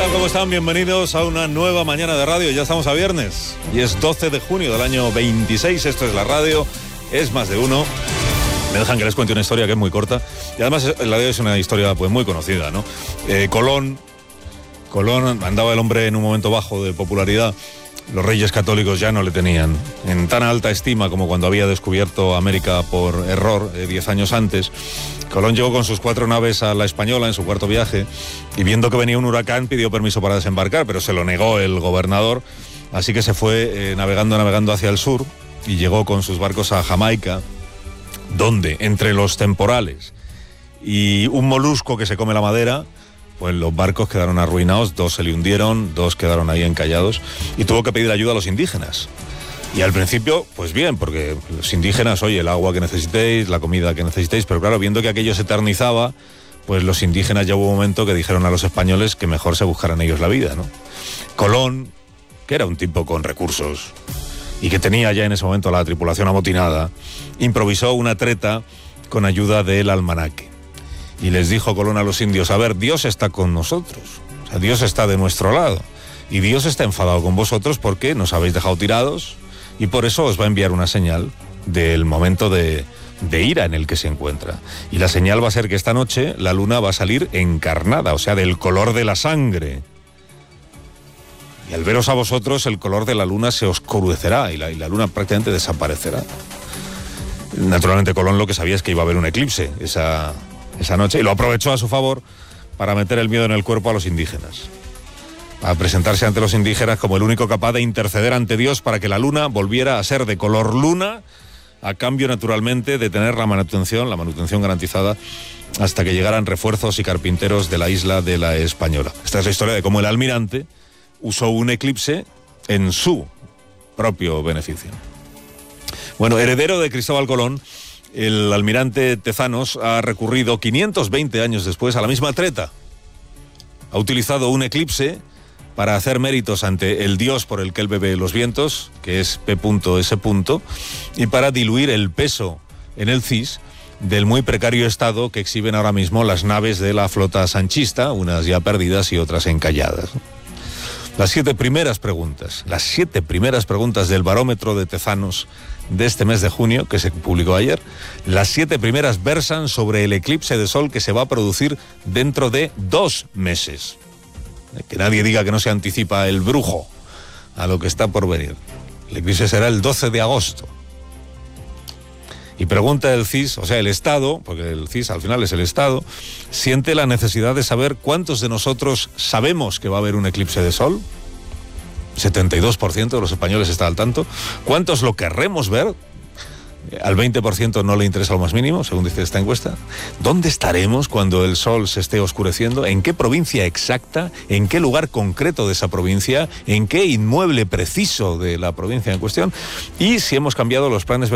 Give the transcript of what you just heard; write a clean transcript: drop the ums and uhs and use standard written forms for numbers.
tal? ¿Cómo están? Bienvenidos a una nueva mañana de radio. Ya estamos a viernes y es 12 de junio del año 26. Esto es la radio, es más de uno. Me dejan que les cuente una historia que es muy corta y además la de hoy es una historia pues muy conocida, ¿no? Colón andaba el hombre en un momento bajo de popularidad. Los reyes católicos ya no le tenían en tan alta estima como cuando había descubierto América por error 10 años antes. Colón llegó con sus 4 naves a la Española en su cuarto viaje y viendo que venía un huracán pidió permiso para desembarcar, pero se lo negó el gobernador, así que se fue navegando hacia el sur y llegó con sus barcos a Jamaica, donde entre los temporales y un molusco que se come la madera, pues los barcos quedaron arruinados, 2 se le hundieron, 2 quedaron ahí encallados y tuvo que pedir ayuda a los indígenas. Y al principio, pues bien, porque los indígenas, oye, el agua que necesitéis, la comida que necesitéis, pero claro, viendo que aquello se eternizaba, pues los indígenas ya hubo un momento que dijeron a los españoles que mejor se buscaran ellos la vida, ¿no? Colón, que era un tipo con recursos y que tenía ya en ese momento la tripulación amotinada, improvisó una treta con ayuda del almanaque. Y les dijo Colón a los indios, a ver, Dios está con nosotros, o sea, Dios está de nuestro lado, y Dios está enfadado con vosotros porque nos habéis dejado tirados, y por eso os va a enviar una señal del momento de ira en el que se encuentra. Y la señal va a ser que esta noche la luna va a salir encarnada, o sea, del color de la sangre. Y al veros a vosotros, el color de la luna se oscurecerá y la luna prácticamente desaparecerá. Naturalmente Colón lo que sabía es que iba a haber un eclipse esa noche, y lo aprovechó a su favor para meter el miedo en el cuerpo a los indígenas, a presentarse ante los indígenas como el único capaz de interceder ante Dios para que la luna volviera a ser de color luna, a cambio naturalmente de tener la manutención garantizada hasta que llegaran refuerzos y carpinteros de la isla de la Española. Esta es la historia de cómo el almirante usó un eclipse en su propio beneficio. Bueno, heredero de Cristóbal Colón, el almirante Tezanos ha recurrido 520 años después a la misma treta. Ha utilizado un eclipse para hacer méritos ante el dios por el que él bebe los vientos, que es P.S., y para diluir el peso en el CIS del muy precario estado que exhiben ahora mismo las naves de la flota sanchista, unas ya perdidas y otras encalladas. Las 7 primeras preguntas del barómetro de Tezanos de este mes de junio, que se publicó ayer, las 7 primeras versan sobre el eclipse de sol que se va a producir dentro de 2 meses. Que nadie diga que no se anticipa el brujo a lo que está por venir. El eclipse será el 12 de agosto. Y pregunta el CIS, o sea, el Estado, porque el CIS al final es el Estado, siente la necesidad de saber cuántos de nosotros sabemos que va a haber un eclipse de sol. 72% de los españoles está al tanto. ¿Cuántos lo querremos ver? Al 20% no le interesa lo más mínimo, según dice esta encuesta. ¿Dónde estaremos cuando el sol se esté oscureciendo? ¿En qué provincia exacta? ¿En qué lugar concreto de esa provincia? ¿En qué inmueble preciso de la provincia en cuestión? Y si hemos cambiado los planes